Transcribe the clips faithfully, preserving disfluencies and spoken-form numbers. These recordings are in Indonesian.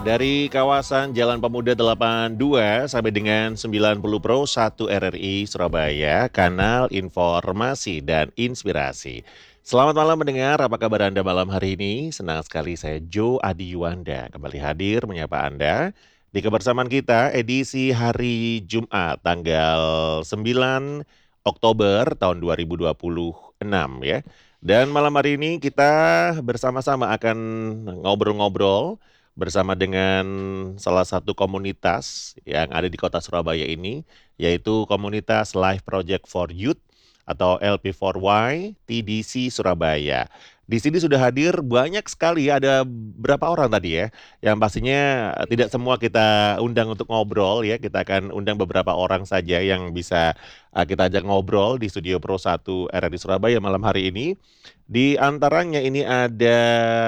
Dari kawasan Jalan Pemuda delapan puluh dua sampai dengan sembilan puluh Pro satu R R I Surabaya, kanal informasi dan inspirasi. Selamat malam mendengar, apa kabar Anda malam hari ini? Senang sekali saya Joe Adi Yuanda kembali hadir menyapa Anda di kebersamaan kita edisi hari Jumat tanggal sembilan Oktober tahun dua ribu dua puluh enam ya. Dan malam hari ini kita bersama-sama akan ngobrol-ngobrol bersama dengan salah satu komunitas yang ada di kota Surabaya ini, yaitu komunitas Life Project for Youth atau L P four Y T D C Surabaya. Di sini sudah hadir banyak sekali, ada berapa orang tadi ya, yang pastinya tidak semua kita undang untuk ngobrol ya, kita akan undang beberapa orang saja yang bisa uh, kita ajak ngobrol di Studio Pro satu R R I Surabaya malam hari ini. Di antaranya ini ada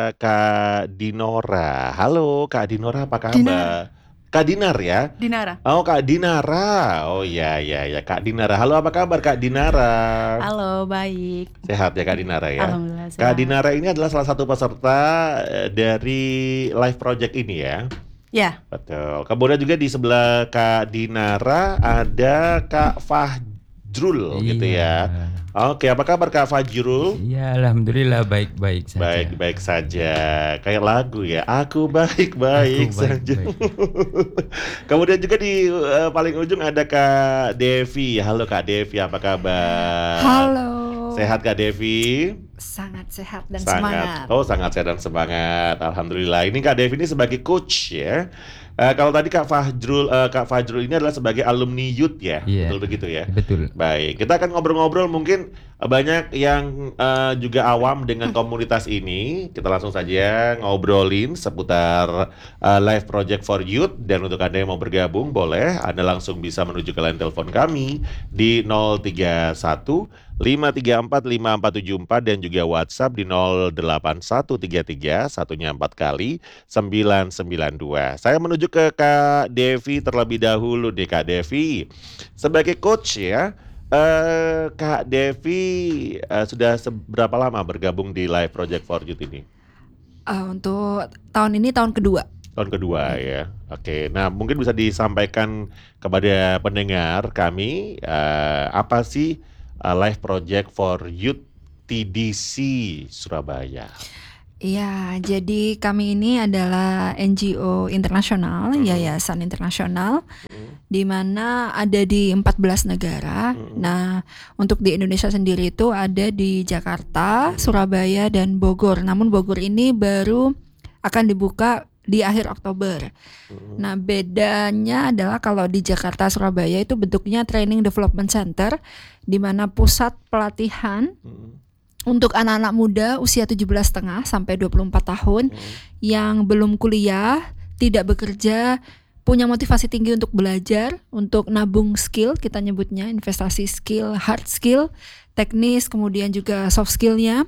Kak Dinora. Halo Kak Dinora, apa Dinara. kabar? Kak Dinar ya? Dinara. Oh Kak Dinara. Oh iya iya ya Kak Dinara. Halo, apa kabar Kak Dinara? Halo, baik. Sehat ya Kak Dinara ya? Alhamdulillah Kak sehat. Dinara ini adalah salah satu peserta eh, dari Life Project ini ya. Ya, Betul. Kemudian juga di sebelah Kak Dinara ada Kak Fajrul gitu ya. Iya, Oke, apa kabar Kak Fajrul? iya, alhamdulillah baik-baik saja. Baik-baik saja. Kayak lagu ya. Aku baik-baik Aku saja. baik-baik. Kemudian juga di eh, paling ujung ada Kak Devi. Halo Kak Devi, apa kabar? Halo. Sehat Kak Devi? Sangat sehat dan Sangat. semangat. Oh, sangat sehat dan semangat. Alhamdulillah. Ini Kak Devi ini sebagai coach ya. Eh, kalau tadi Kak Fajrul, eh, Kak Fajrul ini adalah sebagai alumni youth ya. Iya. Betul begitu ya? Betul. Baik, kita akan ngobrol-ngobrol, mungkin eh, banyak yang eh, juga awam dengan komunitas ini. Kita langsung saja ngobrolin seputar eh, Life Project for Youth. Dan untuk Anda yang mau bergabung, boleh Anda langsung bisa menuju ke line telepon kami di nol tiga satu lima tiga empat lima empat tujuh empat dan juga WhatsApp di nol delapan satu tiga tiga satunya empat kali sembilan sembilan dua. Saya menuju ke Kak Devi terlebih dahulu deh Kak Devi. Sebagai coach ya, eh, Kak Devi eh, sudah seberapa lama bergabung di Life Project for Youth ini? Uh, untuk tahun ini tahun kedua. Tahun kedua ya. Oke, nah mungkin bisa disampaikan kepada pendengar kami eh, apa sih eh, Life Project for Youth T D C Surabaya? Iya, jadi kami ini adalah N G O internasional, Mhm. yayasan internasional, Mhm. di mana ada di empat belas negara. Mhm. Nah, untuk di Indonesia sendiri itu ada di Jakarta, Surabaya, dan Bogor. Namun Bogor ini baru akan dibuka di akhir Oktober. Mhm. Nah, bedanya adalah kalau di Jakarta, Surabaya itu bentuknya Training Development Center, di mana pusat pelatihan Mhm. untuk anak-anak muda usia tujuh belas setengah sampai dua puluh empat tahun Mhm. yang belum kuliah, tidak bekerja, punya motivasi tinggi untuk belajar, untuk nabung skill, kita nyebutnya investasi skill, hard skill, teknis, kemudian juga soft skillnya.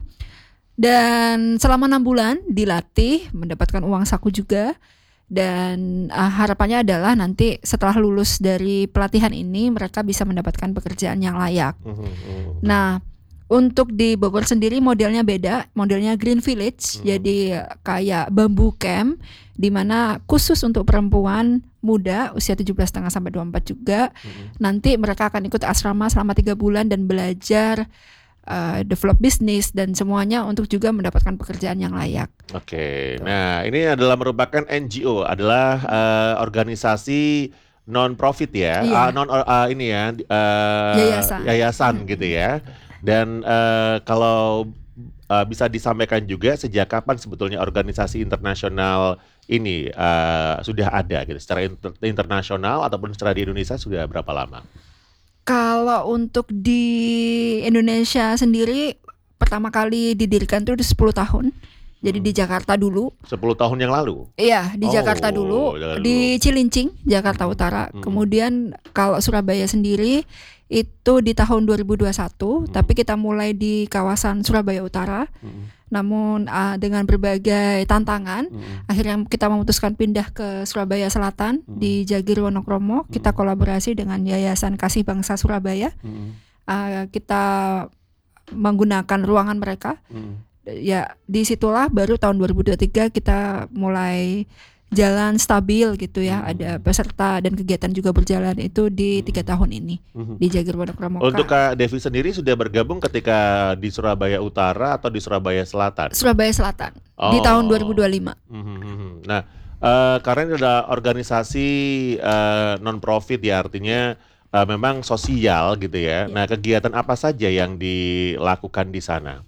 Dan selama enam bulan dilatih, mendapatkan uang saku juga. Dan uh, harapannya adalah nanti setelah lulus dari pelatihan ini mereka bisa mendapatkan pekerjaan yang layak. Mhm. Mhm. Nah, untuk di Bogor sendiri modelnya beda, modelnya Green Village, Mhm. jadi kayak bambu camp, di mana khusus untuk perempuan muda usia tujuh belas setengah sampai dua puluh empat juga. Mhm. Nanti mereka akan ikut asrama selama tiga bulan dan belajar uh, develop bisnis dan semuanya untuk juga mendapatkan pekerjaan yang layak. Oke, nah ini adalah merupakan N G O, adalah eh, organisasi non profit ya, Iya. Ah, non ah, ini ya, eh, Yayasan. yayasan gitu ya. Dan eh, kalau eh, bisa disampaikan juga sejak kapan sebetulnya organisasi internasional ini eh, sudah ada gitu, secara inter- internasional ataupun secara di Indonesia sudah berapa lama? Kalau untuk di Indonesia sendiri pertama kali didirikan itu udah sepuluh tahun. Jadi di Jakarta dulu. sepuluh tahun yang lalu? Iya, di Oh, Jakarta dulu, Jakarta di Cilincing, Jakarta Utara. Hmm. Kemudian kalau Surabaya sendiri itu di tahun dua ribu dua puluh satu, tapi kita mulai di kawasan Surabaya Utara. Hmm. Namun uh, dengan berbagai tantangan, Hmm. akhirnya kita memutuskan pindah ke Surabaya Selatan di Jagir Wonokromo. Kita kolaborasi dengan Yayasan Kasih Bangsa Surabaya. Hmm. Uh, kita menggunakan ruangan mereka. Hmm. Ya disitulah baru tahun dua ribu dua puluh tiga kita mulai jalan stabil gitu ya. Hmm. Ada peserta dan kegiatan juga berjalan itu di tiga tahun ini Mhm. di Jager Pondok Pramuka. Untuk Kak Devi sendiri sudah bergabung ketika di Surabaya Utara atau di Surabaya Selatan? Surabaya Selatan di tahun dua ribu Oh. dua puluh lima. Mhm, mhm. Nah, eee, karena ini adalah organisasi eee, non-profit ya, artinya eee, memang sosial gitu ya. Ya. Nah, kegiatan apa saja yang dilakukan di sana?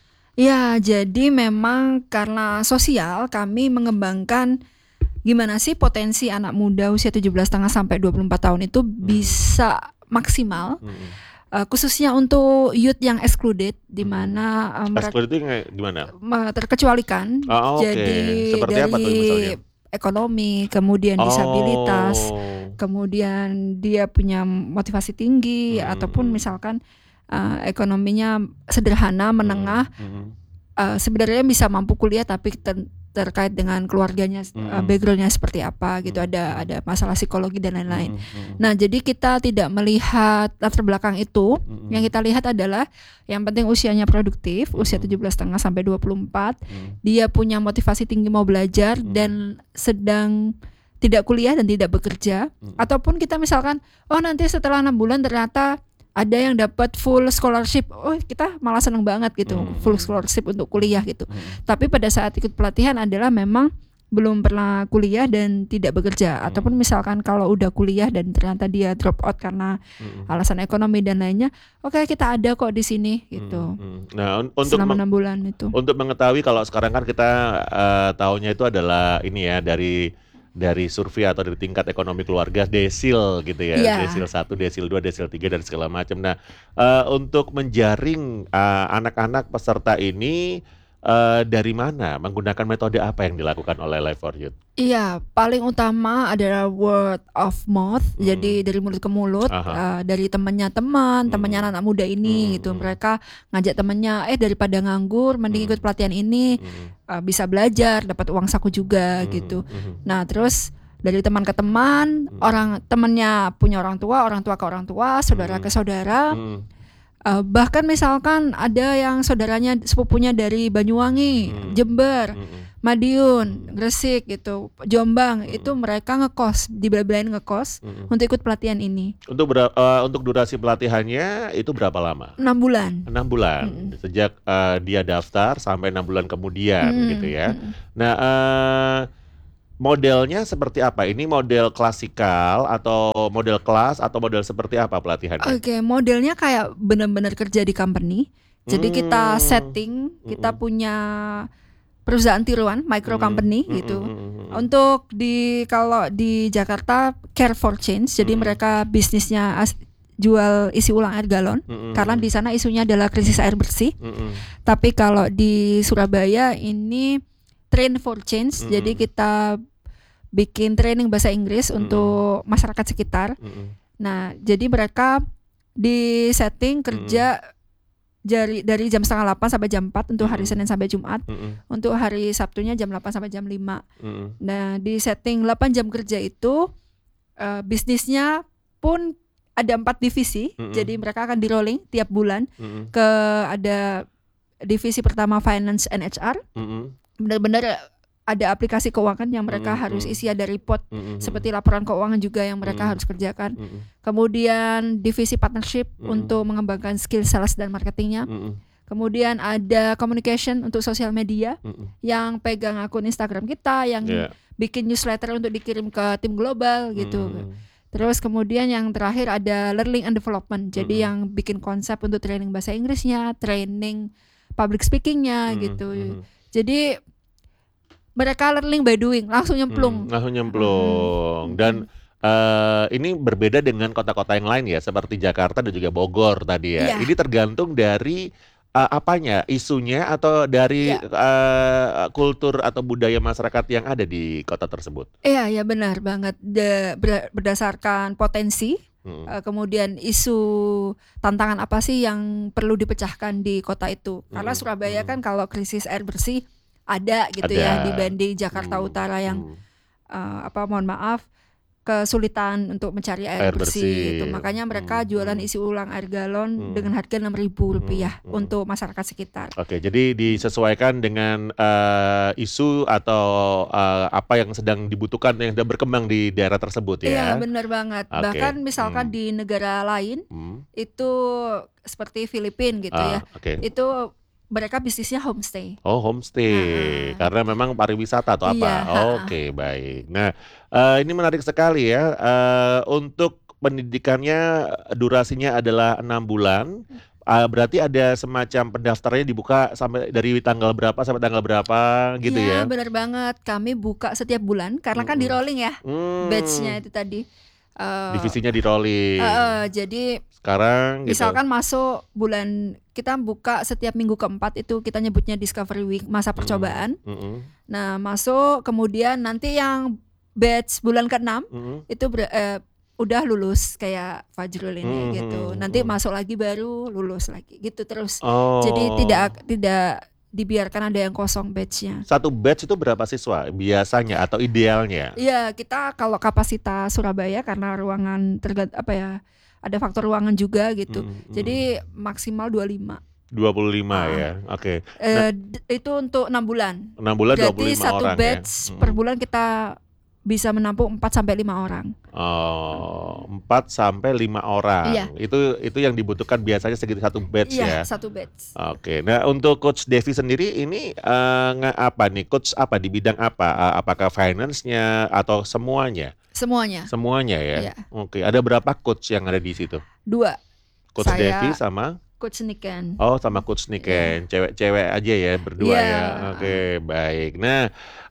Ya, jadi memang karena sosial kami mengembangkan gimana sih potensi anak muda usia tujuh belas setengah sampai dua puluh empat tahun itu Mhm. bisa maksimal, Mhm. eee, khususnya untuk youth yang excluded di Mhm. mana eee, merek Exclude itu kayak gimana? me terkecualikan. Oh, oke. Jadi Seperti apa tuh dari misalnya? ekonomi, kemudian disabilitas, Oh. kemudian dia punya motivasi tinggi Mhm, ataupun mhm. misalkan eee, ekonominya sederhana, menengah, Mhm, mhm. eee, sebenarnya bisa mampu kuliah tapi ter terkait dengan keluarganya, eee, Mhm. background-nya seperti apa gitu, Mhm, ada mhm. ada masalah psikologi dan lain-lain. Mhm, mhm. Nah, jadi kita tidak melihat latar belakang itu, yang Mhm. kita lihat adalah yang penting usianya produktif, usia Mhm. tujuh belas setengah sampai dua puluh empat, Mhm. dia punya motivasi tinggi mau belajar Mhm. dan sedang tidak kuliah dan tidak bekerja, Mhm. ataupun kita misalkan, oh nanti setelah enam bulan ternyata ada yang dapat full scholarship, oh kita malah seneng banget gitu, full Mhm. scholarship untuk kuliah gitu. Mhm. Tapi pada saat ikut pelatihan adalah memang belum pernah kuliah dan tidak bekerja, ataupun Mhm. misalkan kalau udah kuliah dan ternyata dia drop out karena Mhm. alasan ekonomi dan lainnya, oke kita ada kok di sini gitu. Mhm, mhm. Nah, un untuk Selama meng enam bulan itu. untuk mengetahui kalau sekarang kan kita eee, taunya itu adalah ini ya, dari dari survei atau dari tingkat ekonomi keluarga desil gitu ya, desil Iya. satu, desil dua, desil tiga dan segala macam. Nah, eee, untuk menjaring eee, anak-anak peserta ini eee, dari mana? Menggunakan metode apa yang dilakukan oleh Live for Youth? Iya, paling utama adalah word of mouth, jadi Mhm. dari mulut ke mulut, Aha. eee, dari temannya teman, temannya Mhm. anak-anak muda ini gitu. Mhm, mhm. Mereka ngajak temannya, "Eh daripada nganggur mending ikut Mhm. pelatihan ini, Mhm. eee, bisa belajar, dapat uang saku juga," gitu. Mhm, mhm. Nah, terus dari teman ke teman, Mhm. orang temannya punya orang tua, orang tua ke orang tua, saudara ke Mhm. saudara, Mhm. eee, bahkan misalkan ada yang saudaranya sepupunya dari Banyuwangi, Mhm. Jember, Mhm. Madiun, Mhm. Gresik gitu, Jombang, itu Mhm. mereka ngekos, dibela-belain ngekos Mhm. untuk ikut pelatihan ini. Untuk bera eee, untuk durasi pelatihannya itu berapa lama? enam bulan. enam bulan, Mhm. sejak eee, dia daftar sampai enam bulan kemudian gitu Mhm, ya. mhm. Nah, eee, modelnya seperti apa? Ini model klasikal atau model kelas atau model seperti apa pelatihannya? Oke, modelnya kayak bener-bener kerja di company. Jadi kita Mmm. setting, kita Mhm. punya perusahaan tiruan, micro Mhm, company mhm, gitu. mhm, mhm. Untuk di kalau di Jakarta Care for Change, jadi Mhm. mereka bisnisnya as jual isi ulang air galon, Mhm, karena di mhm. sana isunya adalah krisis air bersih. Mhm. Tapi kalau di Surabaya ini Train for Change, jadi Mhm. kita bikin training bahasa Inggris Mhm. untuk masyarakat sekitar. Mhm. Nah, jadi mereka di-setting Mhm. kerja jari dari jam setengah delapan sampai jam empat untuk hari Mhm. Senin sampai Jumat. Mhm. Untuk hari Sabtunya jam delapan sampai jam lima. Mhm. Nah, di-setting delapan jam kerja itu, eee, bisnisnya pun ada empat divisi. Jadi Mhm. mereka akan di-rolling tiap bulan Mhm. ke ada divisi pertama Finance and H R. Mhm. Benar-benar ada aplikasi keuangan yang mereka Mhm, harus mhm. isi, ada report Mhm, mhm. seperti laporan keuangan juga yang mereka Mhm. harus kerjakan. Mhm. Kemudian divisi partnership Mhm. untuk mengembangkan skill sales dan marketingnya. Mhm. Kemudian ada communication untuk sosial media Mhm. yang pegang akun Instagram kita, yang Iya. bikin newsletter untuk dikirim ke tim global gitu. Mhm. Terus kemudian yang terakhir ada learning and development. Jadi Mhm. yang bikin konsep untuk training bahasa Inggrisnya, training public speaking-nya Mhm, gitu. mhm. Jadi mereka learning by doing, langsung Mmm, nyemplung. langsung Mhm, nyemplung dan, mhm. eee, ini berbeda dengan kota-kota yang lain ya, seperti Jakarta dan juga Bogor tadi ya. Iya. Ini tergantung dari, eee, apanya, isunya atau dari, Iya. eee, kultur atau budaya masyarakat yang ada di kota tersebut? Iya iya benar banget. Da ber berdasarkan potensi, Mhm. eee, kemudian isu tantangan apa sih yang perlu dipecahkan di kota itu. Karena Mhm, Surabaya mhm. kan kalau krisis air bersih ada gitu Ada. ya, dibanding Jakarta Mmm, Utara yang, mmm. eee, apa, mohon maaf, kesulitan untuk mencari air, Air bersih gitu. bersih. Makanya mereka Hmm, jualan hmm. isi ulang air galon Hmm. dengan harga enam ribu rupiah Hmm, hmm. untuk masyarakat sekitar. Oke, jadi disesuaikan dengan eh, isu atau eh, apa yang sedang dibutuhkan yang sedang berkembang di daerah tersebut Iya, ya. benar banget. Oke. Bahkan misalkan Hmm. di negara lain Hmm. itu seperti Filipina gitu ya. Ah, oke. Itu mereka bisnisnya homestay. Oh, homestay, Heeh. karena memang pariwisata atau Iya, apa? heeh. Oke, baik. Nah, eh, ini menarik sekali ya. Eh, untuk pendidikannya durasinya adalah enam bulan. Ah, berarti ada semacam pendaftarannya dibuka sampai dari tanggal berapa sampai tanggal berapa gitu Iya, ya? benar banget. Kami buka setiap bulan karena kan di Mm-mm. rolling ya, batch-nya Hmm. itu tadi. Eh, Divisinya di rolling. heeh, jadi Sekarang gitu. misalkan masuk bulan kita buka setiap minggu keempat itu kita nyebutnya Discovery Week, masa Mm-mm. percobaan. Mm-mm. Nah, masuk kemudian nanti yang batch bulan keenam Mm-mm. itu ber- eh, udah lulus kayak Fajrul ini gitu. Mhm, Nanti mhm. masuk lagi baru lulus lagi gitu terus. Oh. Jadi tidak tidak dibiarkan ada yang kosong batch-nya. Satu batch itu berapa siswa biasanya atau idealnya? Iya, kita kalau kapasitas Surabaya karena ruangan tergant apa ya, ada faktor ruangan juga gitu. Mm, mm. Jadi maksimal dua puluh lima. dua puluh lima Ah. ya. Oke. Eh, d- itu untuk enam bulan. enam bulan dua puluh Berarti lima satu orang batch ya. per Mm. bulan kita bisa menampung empat sampai lima orang. Oh, empat sampai lima orang. Iya. Itu itu yang dibutuhkan biasanya segitu satu batch ya. Iya, satu batch. Oke. Nah, untuk Coach Devi sendiri ini eh, nge- apa nih? Coach apa di bidang apa? Eh, apakah finance-nya atau semuanya? Semuanya. Semuanya ya. Iya. Oke. Ada berapa coach yang ada di situ? Dua. Coach Saya- Devi sama Coach Niken. Oh, sama Coach Niken, cewek-cewek aja ya berdua Iya. ya. Oke, baik. Nah,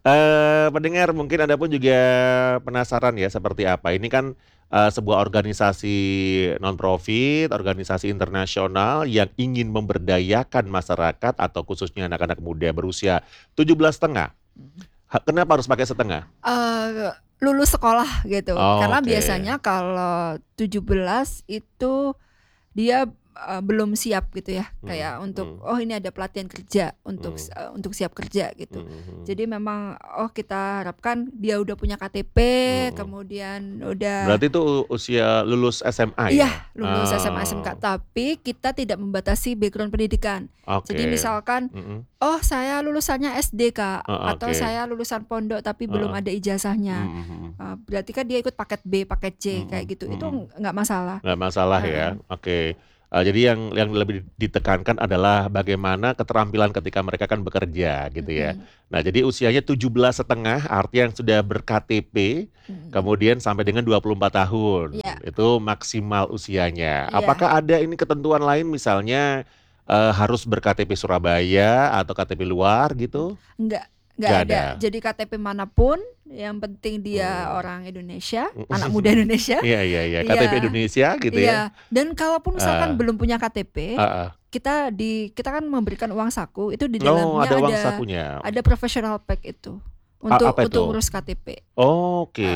eh, pendengar mungkin Anda pun juga penasaran ya seperti apa. Ini kan eh, sebuah organisasi non-profit, organisasi internasional yang ingin memberdayakan masyarakat atau khususnya anak-anak muda berusia tujuh belas setengah. Ha- Kenapa harus pakai setengah? Eh, lulus sekolah gitu. Oh, Karena oke. biasanya kalau tujuh belas itu dia eh, belum siap gitu ya. Hmm, Kayak untuk hmm. oh ini ada pelatihan kerja untuk Hmm. eh, untuk siap kerja gitu. Mhm. Jadi memang oh kita harapkan dia udah punya K T P, Hmm. kemudian udah Berarti itu u- usia lulus S M A ya? iya lulus S M A S M K, Oh, tapi kita tidak membatasi background pendidikan. Oke. Jadi misalkan Mhm. oh saya lulusannya S D Kak, Oh, atau oke. saya lulusan pondok tapi belum Oh. ada ijazahnya. Mhm. Uh, berarti kan dia ikut paket B, paket C Mm-mm, kayak gitu. Itu mm-mm. nggak masalah. Nggak masalah ya. Oke. Eh, jadi yang yang lebih ditekankan adalah bagaimana keterampilan ketika mereka kan bekerja gitu ya. Mm-mm. Nah, jadi usianya tujuh belas setengah artinya yang sudah ber-K T P, Mm-mm. kemudian sampai dengan dua puluh empat tahun. Iya. Itu maksimal usianya. Iya. Apakah ada ini ketentuan lain misalnya eh, harus ber-K T P Surabaya atau K T P luar gitu? Nggak nggak Nggak ada. ada. Jadi K T P manapun, yang penting dia Hmm. orang Indonesia, Mm. anak muda Indonesia. Iya, iya, iya. K T P Iya. Indonesia gitu ya. Iya. Dan kalaupun misalkan Ah. belum punya K T P, Ah, ah. kita di kita kan memberikan uang saku itu di Oh, dalamnya ada uang ada sakunya. ada professional pack itu untuk apa untuk itu? ngurus K T P. Oke,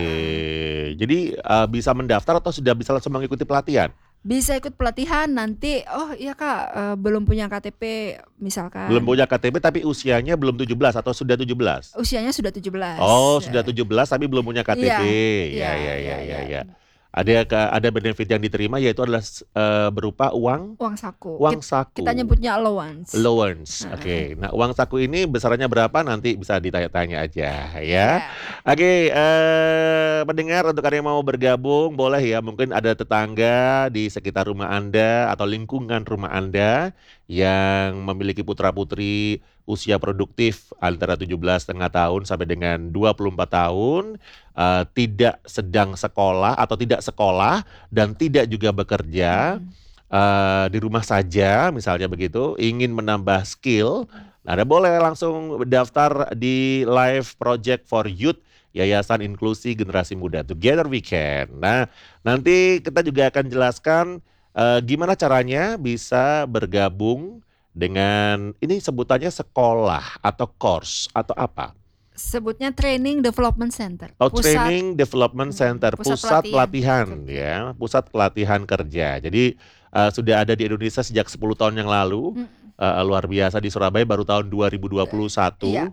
jadi eh, bisa mendaftar atau sudah bisa langsung mengikuti pelatihan? Bisa ikut pelatihan nanti. Oh iya Kak, eh, belum punya K T P misalkan. Belum punya K T P tapi usianya belum tujuh belas atau sudah tujuh belas? Usianya sudah tujuh belas. Oh, Ya. sudah tujuh belas tapi belum punya K T P. Iya, Ya, iya, ya, ya, iya, ya, iya. ya. Ada ke- ada benefit yang diterima yaitu adalah eh, berupa uang Uang saku. uang Kit- saku. Kita nyebutnya allowance. Allowance. Heeh. Oke. Nah, uang saku ini besarnya berapa nanti bisa ditanya-tanya aja ya. Ya. Oke, eh, pendengar untuk Anda yang mau bergabung boleh ya, mungkin ada tetangga di sekitar rumah Anda atau lingkungan rumah Anda yang memiliki putra-putri usia produktif antara tujuh belas setengah tahun sampai dengan dua puluh empat tahun, eh, tidak sedang sekolah atau tidak sekolah dan tidak juga bekerja, Hmm. eh, di rumah saja misalnya begitu, ingin menambah skill. Nah, Anda boleh langsung daftar di Live Project for Youth Yayasan Inklusi Generasi Muda, Together We Can. Nah, nanti kita juga akan jelaskan eh, gimana caranya bisa bergabung dengan ini sebutannya sekolah atau course atau apa? Sebutnya Training Development Center. Oh, Pusat- Training Development Hmm, Center, pusat pusat, pelatihan pelatihan, ya, pusat pelatihan kerja. Jadi eh, sudah ada di Indonesia sejak sepuluh tahun yang lalu. Hmm. Eh, luar biasa di Surabaya baru tahun dua ribu dua puluh satu. Iya.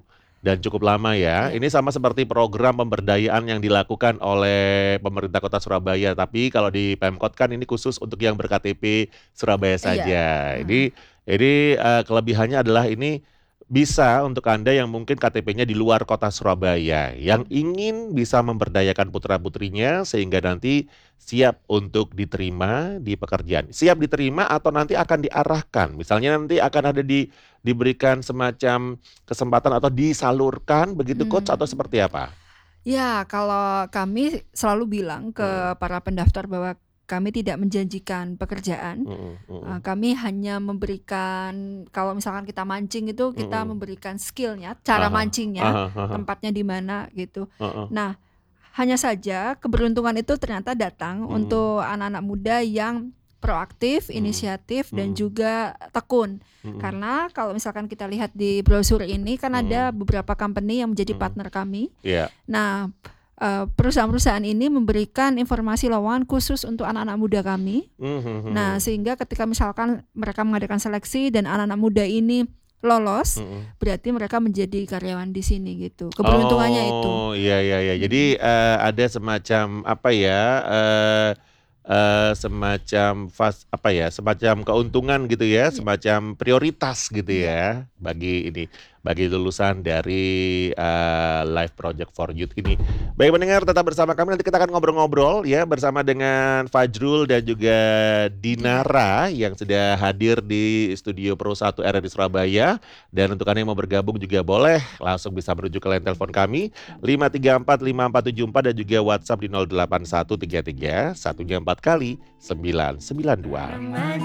dan cukup lama ya. Iya. Ini sama seperti program pemberdayaan yang dilakukan oleh pemerintah Kota Surabaya, tapi kalau di Pemkot kan ini khusus untuk yang ber-K T P Surabaya Iya, saja. heeh. Ini ini, eee, kelebihannya adalah ini bisa untuk Anda yang mungkin K T P-nya di luar Kota Surabaya, yang ingin bisa memberdayakan putra-putrinya sehingga nanti siap untuk diterima di pekerjaan. Siap diterima atau nanti akan diarahkan, misalnya nanti akan ada di diberikan semacam kesempatan atau disalurkan begitu Coach atau Mmm. seperti apa? Ya, kalau kami selalu bilang Mhm. ke para pendaftar bahwa kami tidak menjanjikan pekerjaan, Mhm eee, mhm. kami hanya memberikan kalau misalkan kita mancing itu kita Mhm. memberikan skill-nya, Ah cara hah, ah mancingnya, hah ah hah. tempatnya di mana gitu. Heeh. Nah, hanya saja keberuntungan itu ternyata datang Mhm. untuk anak-anak muda yang proaktif, Mhm, inisiatif, dan mhm. juga tekun. Mhm. Karena kalau misalkan kita lihat di brosur ini kan ada Mhm. beberapa company yang menjadi Mhm. partner kami. Iya. Nah, eee, perusahaan-perusahaan ini memberikan informasi lowongan khusus untuk anak-anak muda kami. Mmm, mhm Nah, mhm. sehingga ketika misalkan mereka mengadakan seleksi dan anak-anak muda ini lolos, Mhm. berarti mereka menjadi karyawan di sini gitu, keberuntungannya itu. Oh, iya iya iya. Jadi, Mhm. eee, ada semacam apa ya, eee eee, semacam fas apa ya, semacam keuntungan gitu ya, Iya. semacam prioritas gitu Iya. ya, bagi ini, bagi lulusan dari, eee, Life Project for Youth ini. Baik pendengar tetap bersama kami, nanti kita akan ngobrol-ngobrol ya bersama dengan Fajrul dan juga Dinara. Dinara yang sudah hadir di studio Pro satu R R I Surabaya. Dan untuk Anda yang mau bergabung juga boleh langsung bisa menuju ke line telepon kami lima tiga empat lima empat tujuh empat dan juga WhatsApp di nol delapan satu tiga tiga satunya empat kali sembilan sembilan dua.